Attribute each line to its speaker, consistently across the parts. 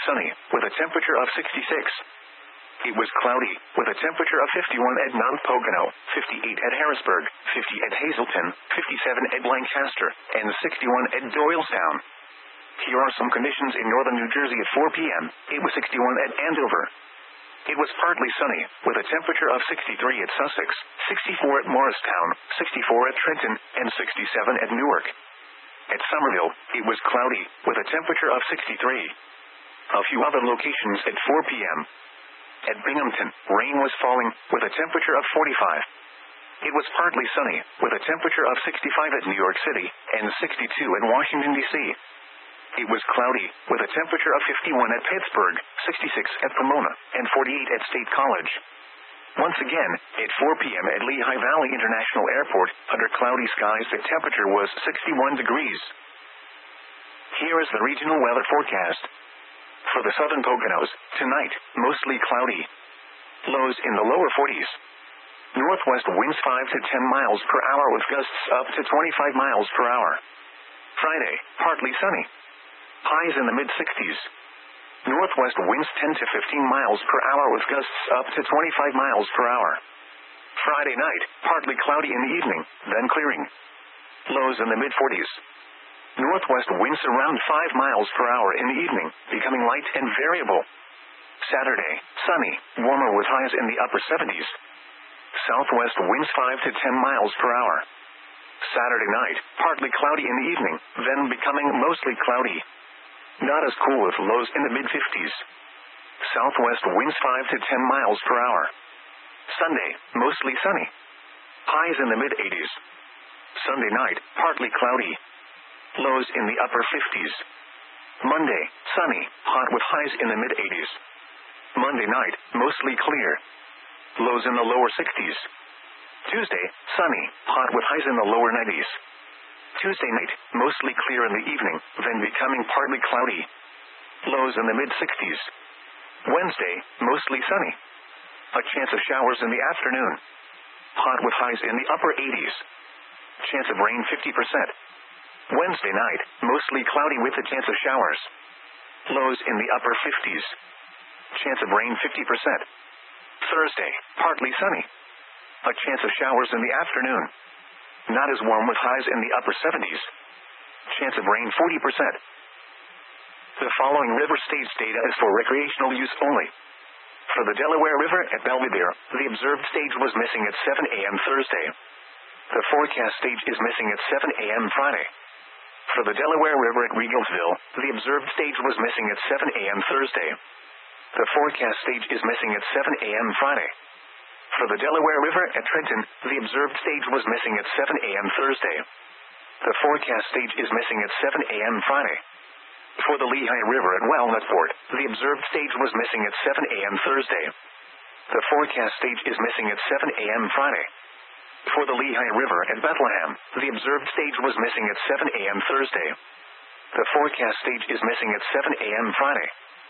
Speaker 1: sunny, with a temperature of 66. It was cloudy, with a temperature of 51 at Mount Pocono, 58 at Harrisburg, 50 at Hazleton, 57 at Lancaster, and 61 at Doylestown. Here are some conditions in northern New Jersey at 4 p.m. It was 61 at Andover. It was partly sunny, with a temperature of 63 at Sussex, 64 at Morristown, 64 at Trenton, and 67 at Newark. At Somerville, it was cloudy, with a temperature of 63. A few other locations at 4 p.m. At Binghamton, rain was falling, with a temperature of 45. It was partly sunny, with a temperature of 65 at New York City, and 62 at Washington, D.C. It was cloudy, with a temperature of 51 at Pittsburgh, 66 at Pomona, and 48 at State College. Once again, at 4 p.m. at Lehigh Valley International Airport, under cloudy skies the temperature was 61 degrees. Here is the regional weather forecast. For the southern Poconos, tonight, mostly cloudy. Lows in the lower 40s. Northwest winds 5 to 10 miles per hour with gusts up to 25 miles per hour. Friday, partly sunny. Highs in the mid-60s. Northwest winds 10 to 15 miles per hour with gusts up to 25 miles per hour. Friday night, partly cloudy in the evening, then clearing. Lows in the mid-40s. Northwest winds around 5 miles per hour in the evening, becoming light and variable. Saturday, sunny, warmer with highs in the upper 70s. Southwest winds 5 to 10 miles per hour. Saturday night, partly cloudy in the evening, then becoming mostly cloudy. Not as cool with lows in the mid-50s. Southwest winds 5 to 10 miles per hour. Sunday, mostly sunny. Highs in the mid-80s. Sunday night, partly cloudy. Lows in the upper 50s. Monday, sunny, hot with highs in the mid-80s. Monday night, mostly clear. Lows in the lower 60s. Tuesday, sunny, hot with highs in the lower 90s. Tuesday night, mostly clear in the evening, then becoming partly cloudy. Lows in the mid-60s. Wednesday, mostly sunny. A chance of showers in the afternoon. Hot with highs in the upper 80s. Chance of rain 50%. Wednesday night, mostly cloudy with a chance of showers. Lows in the upper 50s. Chance of rain 50%. Thursday, partly sunny. A chance of showers in the afternoon. Not as warm with highs in the upper 70s. Chance of rain 40%. The following river stage data is for recreational use only. For the Delaware River at Belvidere, the observed stage was missing at 7 a.m. Thursday. The forecast stage is missing at 7 a.m. Friday. For the Delaware River at Regalsville, the observed stage was missing at 7 a.m. Thursday. The forecast stage is missing at 7 a.m. Friday. For the Delaware River at Trenton, the observed stage was missing at 7 a.m. Thursday. The forecast stage is missing at 7 a.m. Friday. For the Lehigh River at Walnutport, the observed stage was missing at 7 a.m. Thursday. The forecast stage is missing at 7 a.m. Friday. For the Lehigh River at Bethlehem, the observed stage was missing at 7 a.m. Thursday. The forecast stage is missing at 7 a.m. Friday.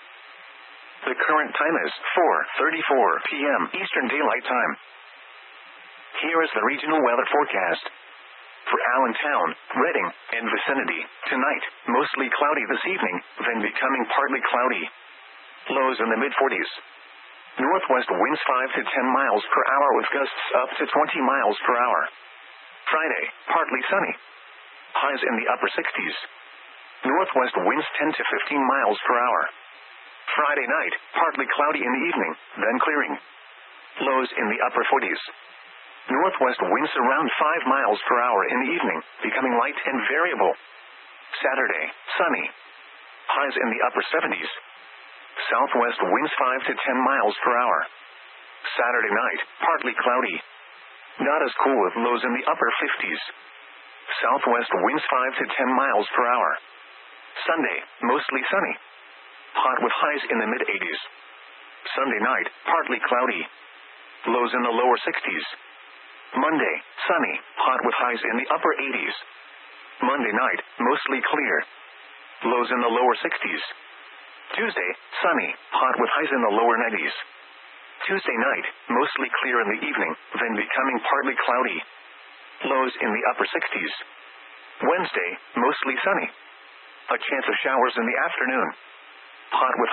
Speaker 1: The current time is 4:34 p.m. Eastern Daylight Time. Here is the regional weather forecast. For Allentown, Reading, and vicinity, tonight, mostly cloudy this evening, then becoming partly cloudy. Lows in the mid-40s. Northwest winds 5 to 10 miles per hour with gusts up to 20 miles per hour. Friday, partly sunny. Highs in the upper 60s. Northwest winds 10 to 15 miles per hour. Friday night, partly cloudy in the evening, then clearing. Lows in the upper 40s. Northwest winds around 5 miles per hour in the evening, becoming light and variable. Saturday, sunny. Highs in the upper 70s. Southwest winds 5 to 10 miles per hour. Saturday night, partly cloudy. Not as cool with lows in the upper 50s. Southwest winds 5 to 10 miles per hour. Sunday, mostly sunny. Hot with highs in the mid-80s. Sunday night, partly cloudy. Lows in the lower 60s. Monday, sunny, hot with highs in the upper 80s. Monday night, mostly clear. Lows in the lower 60s. Tuesday, sunny, hot with highs in the lower 90s. Tuesday night, mostly clear in the evening, then becoming partly cloudy. Lows in the upper 60s. Wednesday, mostly sunny. A chance of showers in the afternoon. Hot with